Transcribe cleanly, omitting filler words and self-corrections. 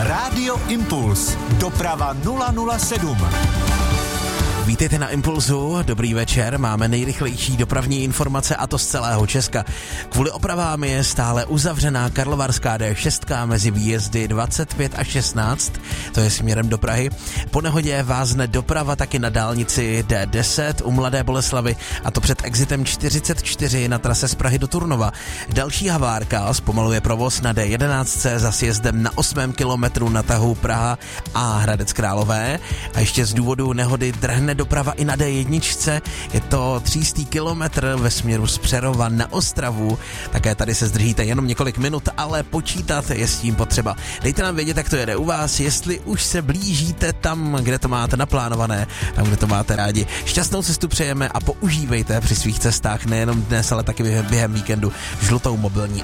Rádio Impuls. Doprava 007. Vítejte na Impulzu, dobrý večer, máme nejrychlejší dopravní informace a to z celého Česka. Kvůli opravám je stále uzavřená Karlovarská D6 mezi výjezdy 25 a 16, to je směrem do Prahy. Po nehodě vázne doprava taky na dálnici D10 u Mladé Boleslavi a to před exitem 44 na trase z Prahy do Turnova. Další havárka zpomaluje provoz na D11 za sjezdem na 8. kilometru na tahu Praha a Hradec Králové a ještě z důvodu nehody drhne doprava i na D1, je to 300 kilometr ve směru z Přerova na Ostravu, také tady se zdržíte jenom několik minut, ale počítat je s tím potřeba. Dejte nám vědět, jak to jede u vás, jestli už se blížíte tam, kde to máte naplánované, tam, kde to máte rádi. Šťastnou cestu přejeme a používejte při svých cestách nejenom dnes, ale taky během víkendu žlutou mobilní